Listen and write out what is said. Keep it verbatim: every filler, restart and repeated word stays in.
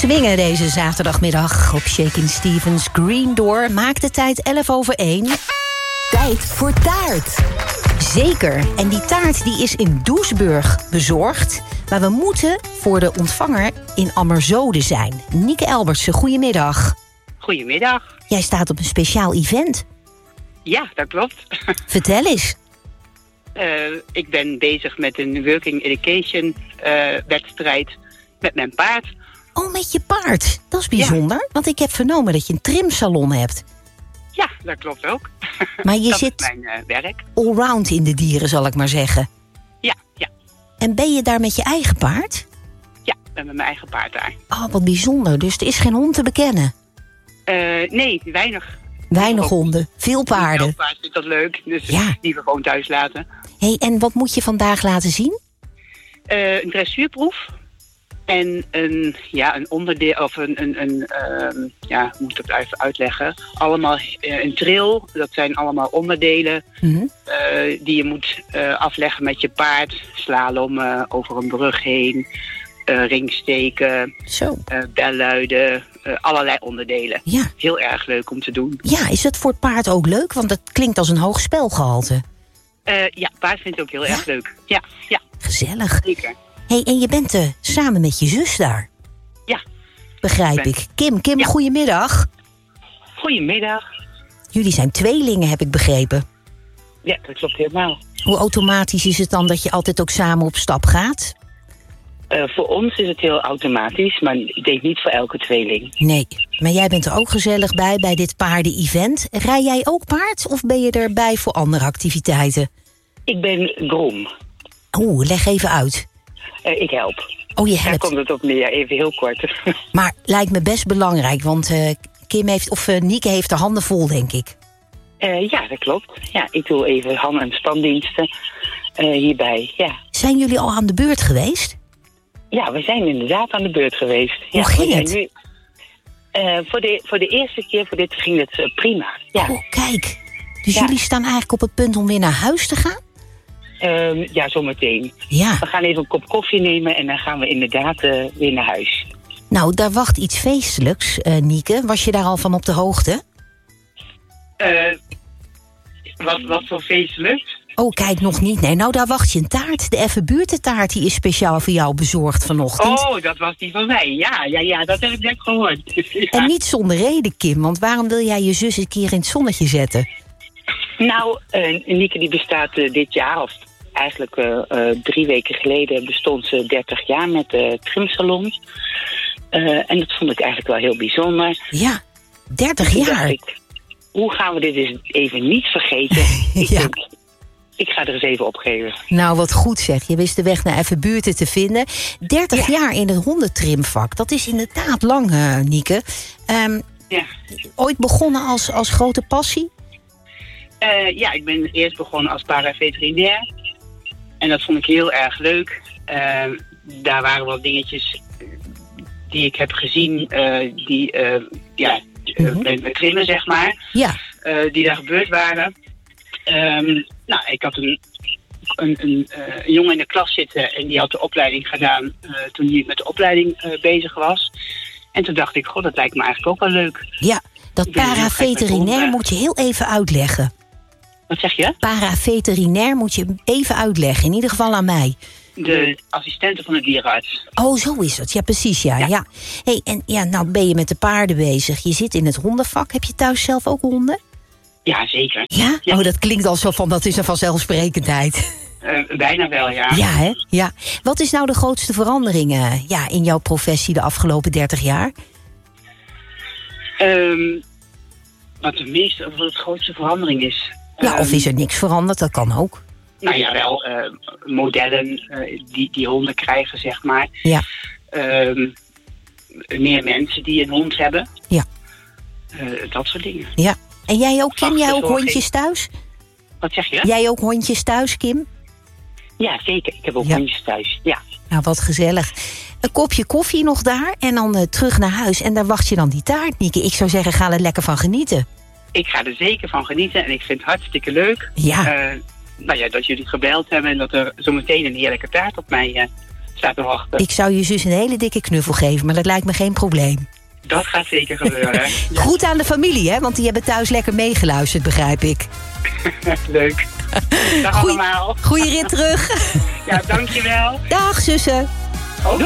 Swingen deze zaterdagmiddag op Shakin' Stevens Green Door. Maakt de tijd elf over één. Tijd voor taart. Zeker. En die taart die is in Doesburg bezorgd. Maar we moeten voor de ontvanger in Ammerzode zijn. Nieke Elbertsen, goedemiddag. Goedemiddag. Jij staat op een speciaal event. Ja, dat klopt. Vertel eens. Uh, ik ben bezig met een working education uh, wedstrijd met mijn paard. Oh, met je paard. Dat is bijzonder. Ja. Want ik heb vernomen dat je een trimsalon hebt. Ja, dat klopt ook. Maar je dat zit is mijn uh, werk. allround in de dieren, zal ik maar zeggen. Ja, ja. En ben je daar met je eigen paard? Ja, ik ben met mijn eigen paard daar. Oh, wat bijzonder. Dus er is geen hond te bekennen? Uh, nee, weinig. Weinig honden, veel paarden. Veel paard vindt dat leuk, dus ja. die we gewoon thuis laten. Hey, en wat moet je vandaag laten zien? Uh, een dressuurproef. En een, ja, een onderdeel, of een, een, een uh, ja, hoe moet ik dat even uitleggen? Allemaal uh, een trail, dat zijn allemaal onderdelen mm-hmm. uh, die je moet uh, afleggen met je paard. Slalommen, over een brug heen, uh, ringsteken, Zo. Uh, belluiden, uh, allerlei onderdelen. Ja. Heel erg leuk om te doen. Ja, is het voor het paard ook leuk? Want dat klinkt als een hoog spelgehalte. Uh, ja, paard vindt het ook heel ja? erg leuk. Ja, ja. Gezellig. Zeker. Hey, en je bent uh, samen met je zus daar. Ja. Begrijp ik. ik. Kim, Kim, ja. Goedemiddag. Goedemiddag. Jullie zijn tweelingen, heb ik begrepen. Ja, dat klopt helemaal. Hoe automatisch is het dan dat je altijd ook samen op stap gaat? Uh, voor ons is het heel automatisch, maar ik denk niet voor elke tweeling. Nee, maar jij bent er ook gezellig bij, bij dit paarden-event. Rij jij ook paard of ben je erbij voor andere activiteiten? Ik ben grom. Oeh, leg even uit. Uh, ik help. Oh, je helpt. Daar komt het op neer, even heel kort. Maar lijkt me best belangrijk, want uh, Kim heeft, of uh, Nieke heeft de handen vol, denk ik. Uh, ja, dat klopt. Ja, ik doe even hand- en standdiensten uh, hierbij, ja. Zijn jullie al aan de beurt geweest? Ja, we zijn inderdaad aan de beurt geweest. Hoe ja, ging het? Nu, uh, voor, de, voor de eerste keer voor dit ging het uh, prima. Ja. Oh, kijk. Dus ja. jullie staan eigenlijk op het punt om weer naar huis te gaan? Um, ja, zometeen. Ja. We gaan even een kop koffie nemen en dan gaan we inderdaad uh, weer naar huis. Nou, daar wacht iets feestelijks, uh, Nieke. Was je daar al van op de hoogte? Uh, wat, wat voor feestelijk? Oh, kijk, nog niet. Nee, nou, daar wacht je een taart. De Effe Buurtentaart, die is speciaal voor jou bezorgd vanochtend. Oh, dat was die van mij. Ja, ja, ja, dat heb ik net gehoord. Ja. En niet zonder reden, Kim. Want waarom wil jij je zus een keer in het zonnetje zetten? Nou, uh, Nieke die bestaat uh, dit jaar, of eigenlijk uh, uh, drie weken geleden bestond ze dertig jaar met de uh, trimsalon. Uh, en dat vond ik eigenlijk wel heel bijzonder. Ja, dertig jaar. Ik, hoe gaan we dit eens even niet vergeten? Ik ja. denk, ik ga er eens even opgeven. Nou, wat goed zeg. Je wist de weg naar Effe Buurten te vinden. dertig ja. jaar in het hondentrimvak. Dat is inderdaad lang, uh, Nieke. Um, ja. Ooit begonnen als, als grote passie? Uh, ja, ik ben eerst begonnen als paraveterinair. En dat vond ik heel erg leuk. Uh, daar waren wel dingetjes die ik heb gezien, uh, die uh, ja, mm-hmm. met, met trimmen, zeg maar. Ja. Uh, die daar gebeurd waren. Um, nou, ik had een, een, een, uh, een jongen in de klas zitten en die had de opleiding gedaan uh, toen hij met de opleiding uh, bezig was. En toen dacht ik, god, dat lijkt me eigenlijk ook wel leuk. Ja, dat paraveterinair moet je heel even uitleggen. Wat zeg je? Paraveterinair moet je even uitleggen, in ieder geval aan mij. De assistente van de dierenarts. Oh, zo is het. Ja, precies, ja. ja. ja. Hey, en ja, nou ben je met de paarden bezig. Je zit in het hondenvak. Heb je thuis zelf ook honden? Ja, zeker. Ja? ja? Oh, dat klinkt al zo van, dat is een vanzelfsprekendheid. Uh, bijna wel, ja. Ja, hè? Ja. Wat is nou de grootste verandering uh, ja, in jouw professie de afgelopen dertig jaar? Um, wat de meeste, of wat de grootste verandering is? Ja, of is er niks veranderd? Dat kan ook. Nou ja, wel uh, modellen uh, die, die honden krijgen, zeg maar. Ja. Um, meer mensen die een hond hebben. Ja. Uh, dat soort dingen. Ja. En jij ook, Kim? Jij ook hondjes thuis? Wat zeg je? Jij ook hondjes thuis, Kim? Ja, zeker. Ik heb ook ja. hondjes thuis, ja. Nou, wat gezellig. Een kopje koffie nog daar en dan uh, terug naar huis. En daar wacht je dan die taart, Nieke. Ik zou zeggen, ga er lekker van genieten. Ik ga er zeker van genieten en ik vind het hartstikke leuk. Ja. Uh, nou ja, dat jullie gebeld hebben en dat er zometeen een heerlijke taart op mij uh, sta te wachten. Ik zou je zus een hele dikke knuffel geven, maar dat lijkt me geen probleem. Dat gaat zeker gebeuren. Ja. Goed aan de familie, hè? Want die hebben thuis lekker meegeluisterd, begrijp ik. Leuk. Dag Goeie, allemaal. goeie rit terug. Ja, dankjewel. Dag, zussen.